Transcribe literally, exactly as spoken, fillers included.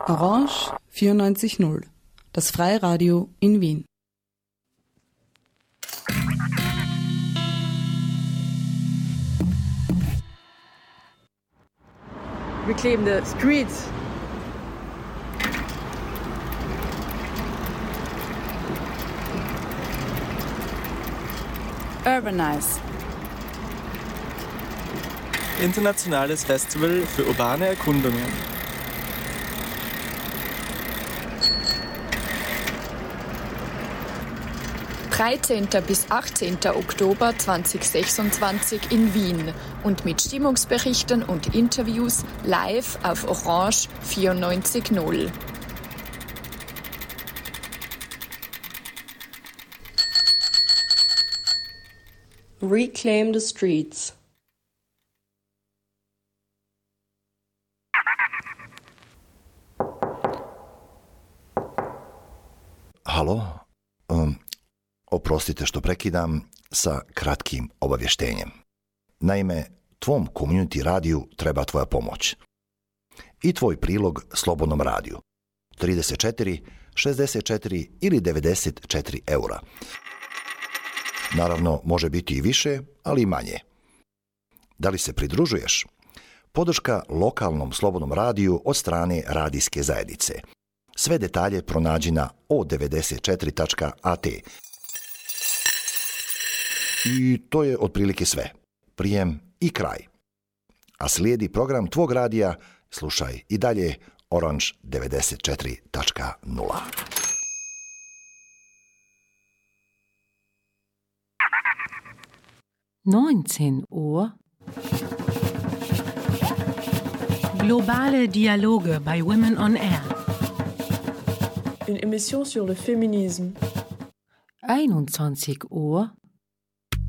Orange vierundneunzig Komma null, das Freiradio in Wien. Reclaim the streets. Urbanize. Internationales Festival für urbane Erkundungen. dreizehnten bis achtzehnten Oktober zweitausendsechsundzwanzig in Wien und mit Stimmungsberichten und Interviews live auf Orange vierundneunzig Komma null. Reclaim the streets. Halo? Um, oprostite što prekidam sa kratkim obavještenjem. Naime, tvom community radiju treba tvoja pomoć. I tvoj prilog Slobodnom radiju. trideset četiri, šezdeset četiri ili devedeset četiri eura. Naravno, može biti i više, ali i manje. Da li se pridružuješ? Podrška lokalnom Slobodnom radiju od strane radijske zajednice. Sve detalje pronađi na o devedeset četiri tačka a te. I to je otprilike sve. Prijem i kraj. A slijedi program tvog radija, slušaj i dalje Orange devedeset četiri tačka nula. neunzehn Uhr. Globale Dialoge bei Women on Air. Une émission sur le féminisme. einundzwanzig Uhr.